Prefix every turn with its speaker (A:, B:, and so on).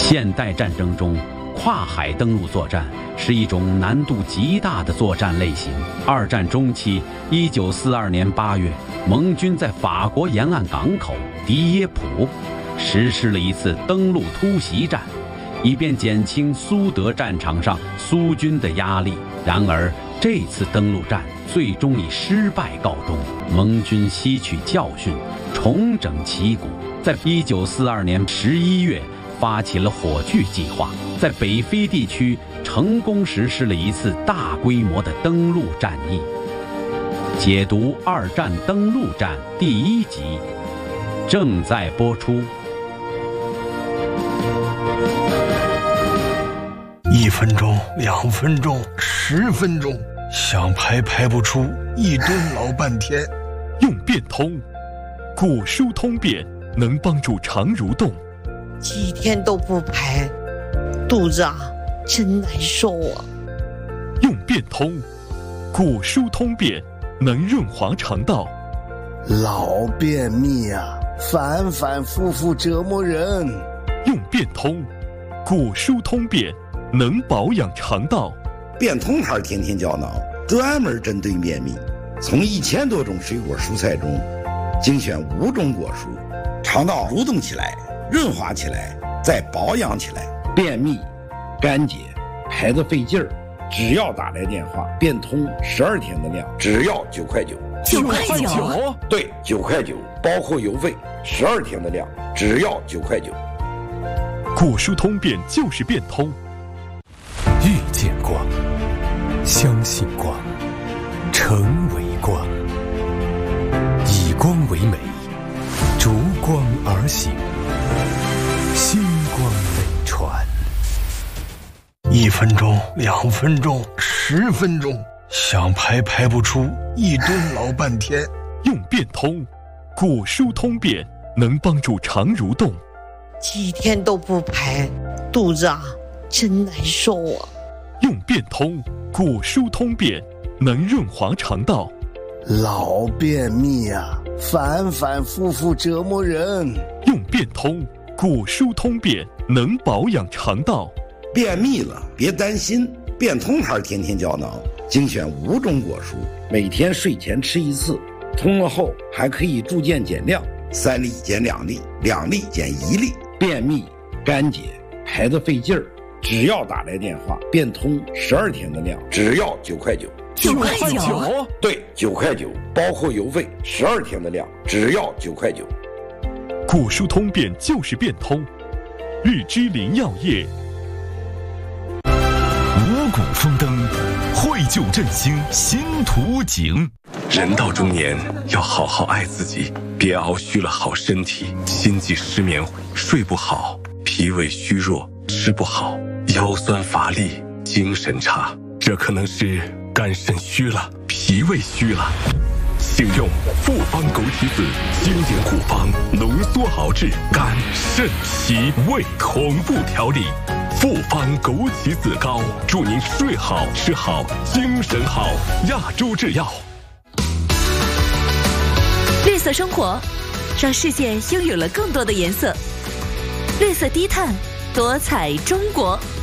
A: 现代战争中，跨海登陆作战是一种难度极大的作战类型。二战中期，1942年8月，盟军在法国沿岸港口迪耶普实施了一次登陆突袭战，以便减轻苏德战场上苏军的压力。然而，这次登陆战最终以失败告终。盟军吸取教训，重整旗鼓，在1942年11月发起了火炬计划，在北非地区成功实施了一次大规模的登陆战役。解读二战登陆战第1集正在播出。
B: 1分钟、2分钟、10分钟，想排不出，一蹲老半天。
C: 用变通，古书通变能帮助肠蠕动。
D: 几天都不排，肚子真难受啊。
C: 用变通，古书通变能润滑肠道。
B: 老便秘反反复复折磨人。
C: 用变通，古书通变能保养肠道。
E: 变通牌天天胶囊专门针对便秘，从1000多种水果蔬菜中精选5种果蔬，肠道蠕动起来，润滑起来，再保养起来。便秘、干结、排得费劲儿，只要打来电话，变通12天的量，只要9块9。
C: 9块9？
E: 对，9块9，包括邮费，12天的量，只要9块9。
C: 古书通变就是变通。
F: 遇见光，相信光，成为光，以光为美，逐光而行，星光美传。
B: 1分钟、2分钟、10分钟，想排不出，一蹲老半天。
C: 用变通，古书通变能帮助肠蠕动。
D: 几天都不排，肚子真难受啊。
C: 用变通，古书通变能润滑肠道。
B: 老便秘反反复复折磨人。
C: 用变通，古书通变能保养肠道。
E: 便秘了别担心，变通牌天天胶囊精选5种果蔬，每天睡前吃1次，通了后还可以逐渐减量，3粒减2粒，2粒减1粒。便秘、干结、排得费劲儿，只要打来电话，变通12天的量，只要9块9。
C: 9块9？
E: 对，9块9，包括邮费，12天的量，只要9块9。
C: 古书通变就是变通。日之林药业。
F: 五谷丰登，绘就振兴新图景。
G: 人到中年，要好好爱自己，别熬虚了好身体，心悸失眠，睡不好，脾胃虚弱，吃不好，腰酸乏力，精神差，这可能是肝肾虚了，脾胃虚了。请用复方枸杞子经典古方浓缩熬制肝肾脾胃同步调理。复方枸杞子膏，祝您睡好吃好精神好。亚洲制药。
H: 绿色生活，让世界拥有了更多的颜色。绿色低碳，多彩中国。